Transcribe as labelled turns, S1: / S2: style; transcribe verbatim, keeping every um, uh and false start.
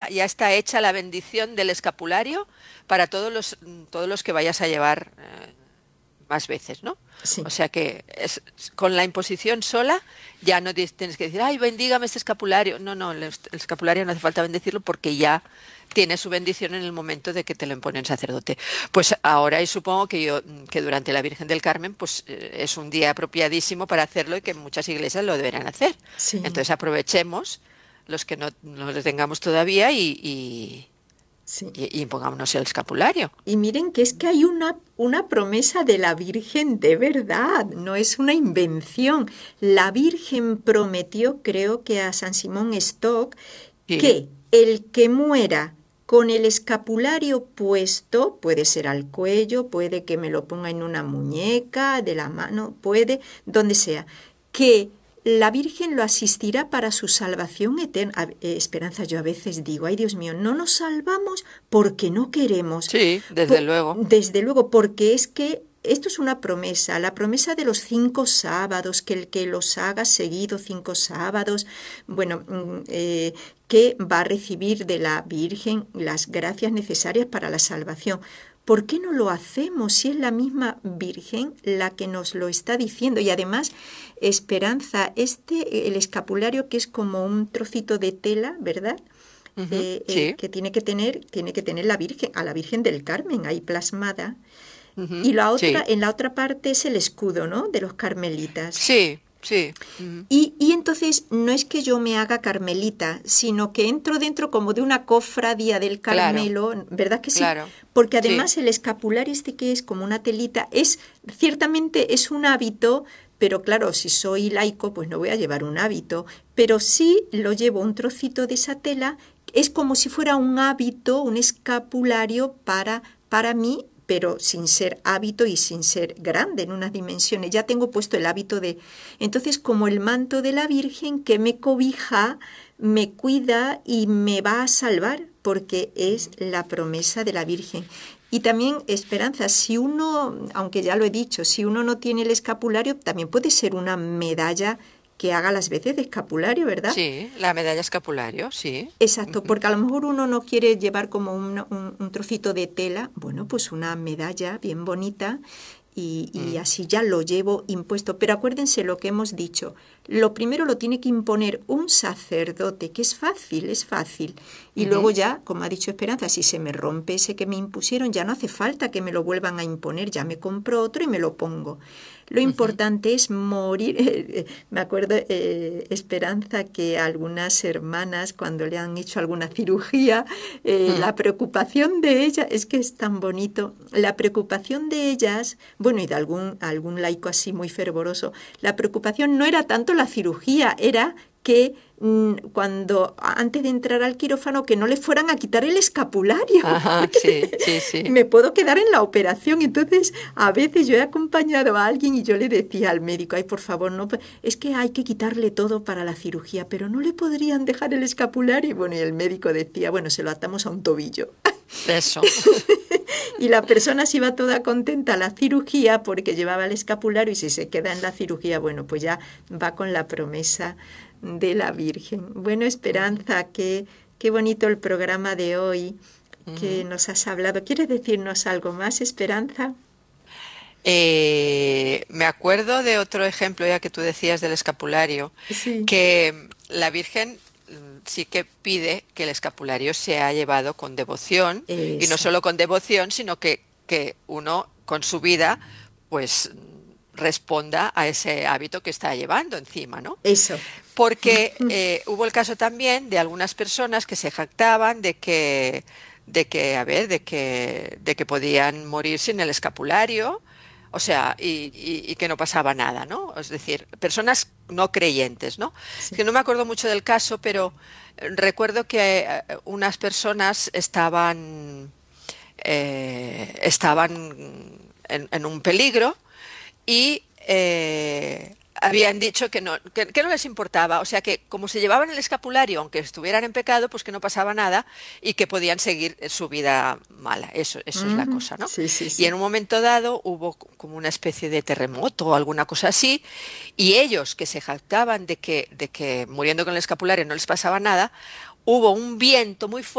S1: ya está hecha la bendición del escapulario para todos los, todos los que vayas a llevar eh, más veces, ¿no? O
S2: Sí.
S1: sea que es, con la imposición sola ya no tienes tienes que decir, ay, bendígame este escapulario. No, no, el, est- el escapulario no hace falta bendecirlo porque ya tiene su bendición en el momento de que te lo impone el sacerdote. Pues ahora y supongo que yo que durante la Virgen del Carmen pues eh, es un día apropiadísimo para hacerlo y que muchas iglesias lo deberán hacer.
S2: Sí,
S1: Entonces aprovechemos los que no, no lo tengamos todavía y, y,
S2: sí.
S1: y, y pongámonos el escapulario.
S2: Y miren que es que hay una, una promesa de la Virgen de verdad, no es una invención. La Virgen prometió, creo que a San Simón Stock,
S1: Sí,
S2: que el que muera con el escapulario puesto, puede ser al cuello, puede que me lo ponga en una muñeca, de la mano, puede, donde sea, que la Virgen lo asistirá para su salvación eterna. A- eh, Esperanza, yo a veces digo, ay Dios mío, no nos salvamos porque no queremos.
S1: sí, desde
S2: Po-
S1: luego.
S2: desde luego, porque es que esto es una promesa, la promesa de los cinco sábados, que el que los haga seguido cinco sábados, bueno, mm, eh, que va a recibir de la Virgen las gracias necesarias para la salvación. ¿Por qué no lo hacemos si es la misma Virgen la que nos lo está diciendo? Y además, Esperanza, este, el escapulario que es como un trocito de tela, ¿verdad?
S1: Ujú,
S2: Eh, eh,
S1: sí,
S2: que tiene que tener, tiene que tener la Virgen, a la Virgen del Carmen ahí plasmada.
S1: ujú,
S2: Y la otra,
S1: sí,
S2: en la otra parte es el escudo, ¿no? De los carmelitas.
S1: sí, sí, ujú,
S2: Y, y entonces no es que yo me haga carmelita, sino que entro dentro como de una cofradía del
S1: claro,
S2: Carmelo, ¿verdad que sí?
S1: claro,
S2: Porque
S1: sí,
S2: además el escapulario este que es como una telita, es ciertamente es un hábito, pero claro, si soy laico, pues no voy a llevar un hábito, pero sí lo llevo un trocito de esa tela, es como si fuera un hábito, un escapulario para, para mí, pero sin ser hábito y sin ser grande en unas dimensiones. Ya tengo puesto el hábito de... Entonces, como el manto de la Virgen que me cobija, me cuida y me va a salvar, porque es la promesa de la Virgen. Y también, Esperanza, si uno, aunque ya lo he dicho, si uno no tiene el escapulario, también puede ser una medalla que haga las veces de escapulario, ¿verdad?
S1: sí, la medalla escapulario, sí,
S2: Exacto,
S1: ujú,
S2: porque a lo mejor uno no quiere llevar como un, un- un trocito de tela, bueno, pues una medalla bien bonita y, y
S1: mm,
S2: así ya lo llevo impuesto. Pero acuérdense lo que hemos dicho, lo primero lo tiene que imponer un sacerdote, que es fácil, es fácil. Y luego
S1: ujú,
S2: ya, como ha dicho Esperanza, si se me rompe ese que me impusieron, ya no hace falta que me lo vuelvan a imponer, ya me compro otro y me lo pongo. Lo
S1: ujú,
S2: importante es morir. Me acuerdo, eh, Esperanza, que algunas hermanas, cuando le han hecho alguna cirugía, eh,
S1: mm,
S2: la preocupación de ellas, es que es tan bonito, la preocupación de ellas, bueno, y de algún, algún laico así muy fervoroso, la preocupación no era tanto la cirugía, era que mm, cuando antes de entrar al quirófano que no le fueran a quitar el escapulario,
S1: ajá,
S2: porque
S1: sí, sí, sí,
S2: me puedo quedar en la operación. Entonces, a veces yo he acompañado a alguien y yo le decía al médico, ay, por favor, no, es que hay que quitarle todo para la cirugía, pero no le podrían dejar el escapulario. Y bueno, y el médico decía, bueno, se lo atamos a un tobillo.
S1: eso.
S2: Y la persona se iba toda contenta a la cirugía porque llevaba el escapulario y si se queda en la cirugía, bueno, pues ya va con la promesa de la Virgen. Bueno,
S1: Ujú,
S2: Esperanza, qué, qué bonito el programa de hoy que
S1: ujú.
S2: nos has hablado. ¿Quieres decirnos algo más, Esperanza?
S1: Eh, me acuerdo de otro ejemplo, ya que tú decías del escapulario,
S2: Sí,
S1: que la Virgen mm, sí que pide que el escapulario sea llevado con devoción, y no
S2: eso,
S1: solo con devoción, sino que, que uno con su vida pues responda a ese hábito que está llevando encima, ¿no?
S2: eso.
S1: Porque eh, hubo el caso también de algunas personas que se jactaban de que, de que, a ver, de que, de que podían morir sin el escapulario, o sea, y, y- y que no pasaba nada, ¿no? Es decir, personas no creyentes, ¿no? Es
S2: Sí.
S1: que no me acuerdo mucho del caso, pero eh, recuerdo que eh, unas personas estaban, eh, estaban en, en un peligro y eh, habían dicho que no, que, que no les importaba, o sea que como se llevaban el escapulario, aunque estuvieran en pecado, pues que no pasaba nada y que podían seguir su vida mala. Eso, eso es la
S2: Ujú.
S1: cosa, ¿no?
S2: Sí, sí,
S1: Y en
S2: sí.
S1: un momento dado hubo como una especie de terremoto o alguna cosa así, y ellos que se jactaban de que, de que muriendo con el escapulario no les pasaba nada, hubo un viento muy fuerte